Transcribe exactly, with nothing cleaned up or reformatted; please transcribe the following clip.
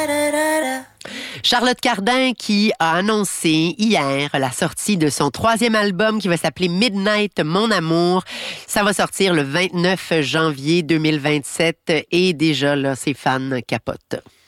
Charlotte Cardin qui a annoncé hier la sortie de son troisième album qui va s'appeler Midnight, Mon Amour. Ça va sortir le vingt-neuf janvier deux mille vingt-sept et déjà là, ses fans capotent.